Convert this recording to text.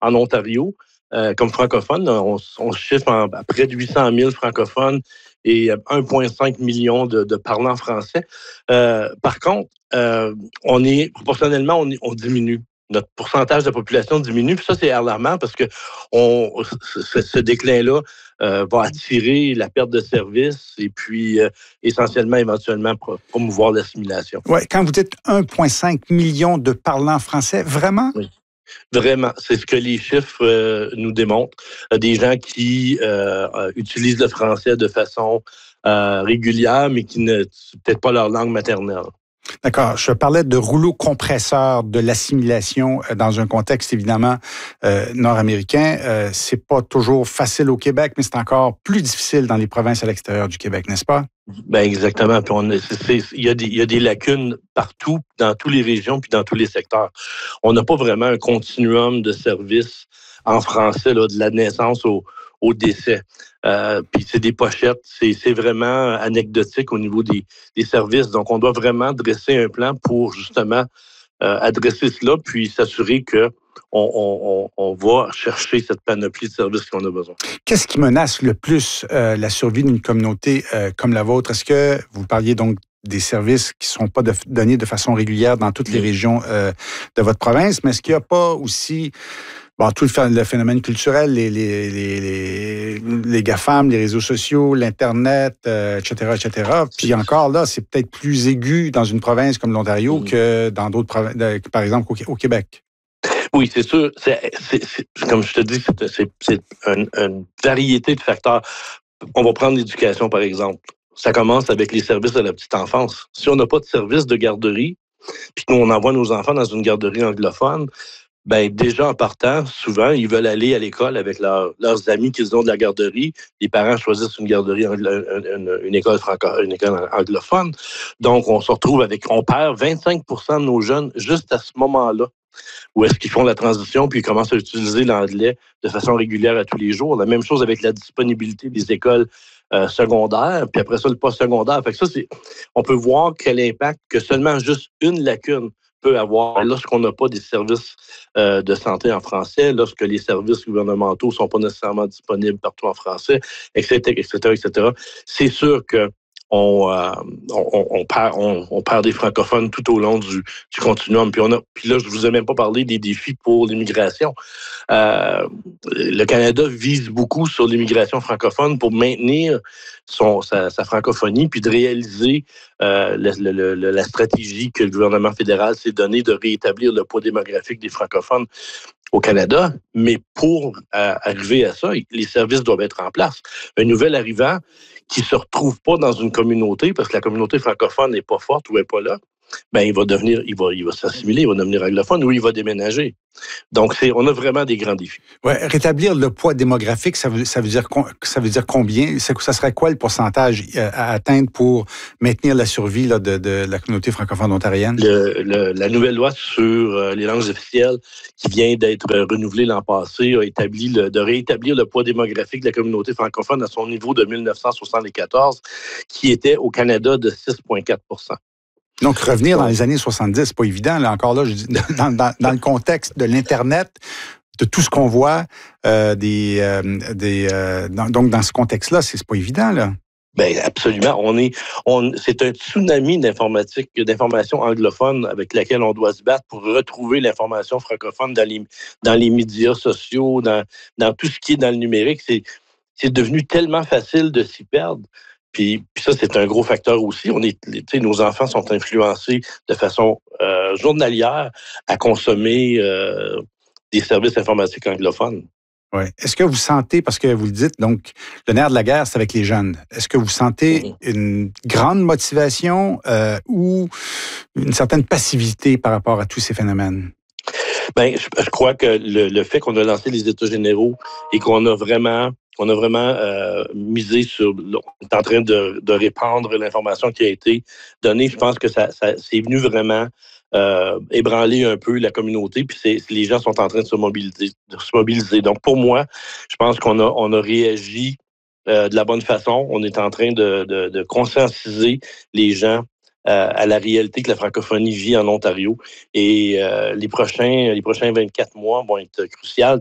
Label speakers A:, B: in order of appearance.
A: en Ontario comme francophones. On chiffre à près de 800 000 francophones et 1,5 million de parlants français. Par contre, proportionnellement, on diminue. Notre pourcentage de population diminue. Puis ça, c'est alarmant parce que ce déclin-là va attirer la perte de services et puis essentiellement, éventuellement, promouvoir l'assimilation.
B: Oui, quand vous dites 1,5 million de parlants français, vraiment?
A: Oui. Vraiment, c'est ce que les chiffres nous démontrent. Des gens qui utilisent le français de façon régulière, mais qui ne c'est peut-être pas leur langue maternelle.
B: D'accord. Je parlais de rouleau compresseur de l'assimilation dans un contexte évidemment nord-américain. C'est pas toujours facile au Québec, mais c'est encore plus difficile dans les provinces à l'extérieur du Québec, n'est-ce pas?
A: Ben exactement. Puis il y a des lacunes partout, dans toutes les régions, puis dans tous les secteurs. On n'a pas vraiment un continuum de services en français là, de la naissance au décès. Puis c'est des pochettes, c'est vraiment anecdotique au niveau des services. Donc, on doit vraiment dresser un plan pour justement adresser cela, puis s'assurer que on va chercher cette panoplie de services qu'on a besoin.
B: Qu'est-ce qui menace le plus la survie d'une communauté comme la vôtre? Est-ce que vous parliez donc des services qui ne sont pas donnés de façon régulière dans toutes les régions de votre province, mais est-ce qu'il n'y a pas aussi tout le phénomène culturel, les GAFAM, les réseaux sociaux, l'Internet, etc., etc. Puis encore là, c'est peut-être plus aigu dans une province comme l'Ontario que dans d'autres provinces, par exemple au Québec.
A: Oui, c'est sûr. Comme je te dis, c'est une variété de facteurs. On va prendre l'éducation, par exemple. Ça commence avec les services de la petite enfance. Si on n'a pas de service de garderie, puis nous, on envoie nos enfants dans une garderie anglophone, ben déjà en partant, souvent, ils veulent aller à l'école avec leurs amis qu'ils ont de la garderie. Les parents choisissent une garderie, une école anglophone. Donc, on perd 25 % de nos jeunes juste à ce moment-là. Où est-ce qu'ils font la transition, puis ils commencent à utiliser l'anglais de façon régulière à tous les jours. La même chose avec la disponibilité des écoles secondaires, puis après ça, le post-secondaire. Fait que ça, on peut voir quel impact que seulement juste une lacune peut avoir lorsqu'on n'a pas des services de santé en français, lorsque les services gouvernementaux ne sont pas nécessairement disponibles partout en français, etc., etc., etc. C'est sûr que on perd des francophones tout au long du continuum. Puis là, je vous ai même pas parlé des défis pour l'immigration. Le Canada vise beaucoup sur l'immigration francophone pour maintenir sa francophonie, puis de réaliser la stratégie que le gouvernement fédéral s'est donnée de rétablir le poids démographique des francophones au Canada. Mais pour arriver à ça, les services doivent être en place. Un nouvel arrivant qui ne se retrouve pas dans une communauté parce que la communauté francophone n'est pas forte ou n'est pas là, ben il va s'assimiler, il va devenir anglophone ou il va déménager. Donc, on a vraiment des grands défis.
B: Ouais, rétablir le poids démographique, ça veut dire combien? Ça serait quoi le pourcentage à atteindre pour maintenir la survie là, de la communauté francophone ontarienne?
A: La nouvelle loi sur les langues officielles qui vient d'être renouvelée l'an passé a établi de rétablir le poids démographique de la communauté francophone à son niveau de 1974, qui était au Canada de 6,4 %.
B: Donc, revenir dans les années 70, c'est pas évident. Là, encore là, je dis, dans le contexte de l'Internet, de tout ce qu'on voit, donc dans ce contexte-là, c'est pas évident, là.
A: Ben absolument. C'est un tsunami d'information anglophone avec laquelle on doit se battre pour retrouver l'information francophone dans les médias sociaux, dans tout ce qui est dans le numérique. C'est devenu tellement facile de s'y perdre. Puis ça, c'est un gros facteur aussi. Nos enfants sont influencés de façon journalière à consommer des services informatiques anglophones.
B: Oui. Est-ce que vous sentez, parce que vous le dites, donc, le nerf de la guerre, c'est avec les jeunes. Est-ce que vous sentez une grande motivation ou une certaine passivité par rapport à tous ces phénomènes?
A: Ben, je crois que le fait qu'on a lancé les États généraux et qu'on a vraiment misé sur... On est en train de répandre l'information qui a été donnée. Je pense que ça c'est venu vraiment ébranler un peu la communauté, puis les gens sont en train de se mobiliser. Donc, pour moi, je pense qu'on a réagi de la bonne façon. On est en train de conscientiser les gens à la réalité que la francophonie vit en Ontario. Et les prochains 24 mois vont être cruciaux